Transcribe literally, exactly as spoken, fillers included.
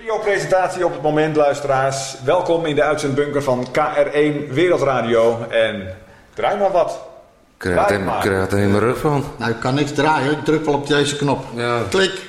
Videopresentatie op het moment, luisteraars. Welkom in de uitzendbunker van K R één Wereldradio. En draai maar wat. Ik krijg er helemaal rug van. Nou, ik kan niks draaien. Ik druk wel op deze knop. Ja. Klik.